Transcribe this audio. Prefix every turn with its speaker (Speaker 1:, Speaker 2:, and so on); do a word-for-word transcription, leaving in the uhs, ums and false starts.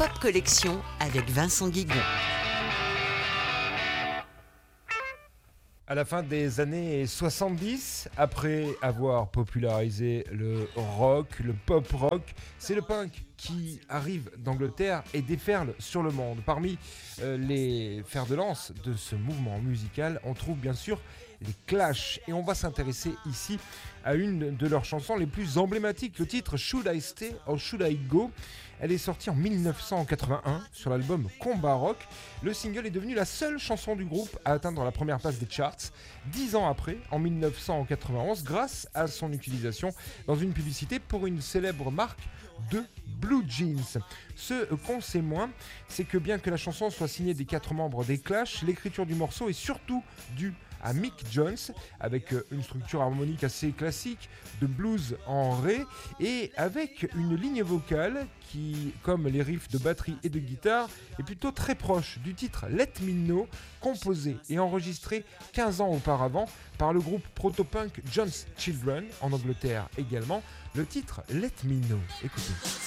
Speaker 1: Pop Collection avec Vincent Guigon.
Speaker 2: À la fin des années soixante-dix, après avoir popularisé le rock, le pop rock, c'est le punk qui arrive d'Angleterre et déferle sur le monde. Parmi euh, les fers de lance de ce mouvement musical, on trouve bien sûr les Clash. Et on va s'intéresser ici à une de leurs chansons les plus emblématiques, le titre Should I Stay or Should I Go ? Elle est sortie en dix-neuf cent quatre-vingt-un sur l'album Combat Rock. Le single est devenu la seule chanson du groupe à atteindre la première place des charts dix ans après, en dix-neuf cent quatre-vingt-onze, grâce à son utilisation dans une publicité pour une célèbre marque de blue jeans. Ce qu'on sait moins, c'est que bien que la chanson soit signée des quatre membres des Clash, l'écriture du morceau est surtout due à Mick Jones, avec une structure harmonique assez classique, de blues en ré, et avec une ligne vocale qui, comme les riffs de batterie et de guitare, est plutôt très proche du titre Let Me Know, composé et enregistré quinze ans auparavant par le groupe proto-punk John's Children, en Angleterre également. Le titre Let Me Know, écoutez.